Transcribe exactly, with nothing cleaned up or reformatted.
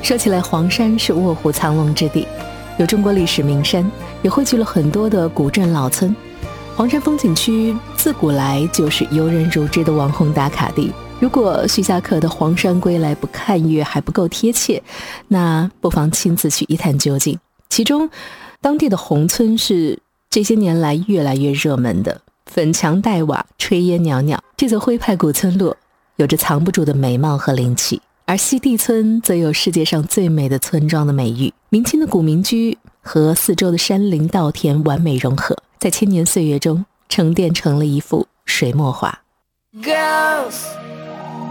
说起来，黄山是卧虎藏龙之地，有中国历史名山，也汇聚了很多的古镇老村。黄山风景区自古来就是游人如织的网红打卡地。如果徐霞客的黄山归来不看月还不够贴切，那不妨亲自去一探究竟。其中当地的红村是这些年来越来越热门的，粉墙黛瓦，炊烟袅袅，这座徽派古村落有着藏不住的美貌和灵气。而西递村则有世界上最美的村庄的美誉，明清的古民居和四周的山林稻田完美融合，在千年岁月中沉淀成了一幅水墨画。 Girls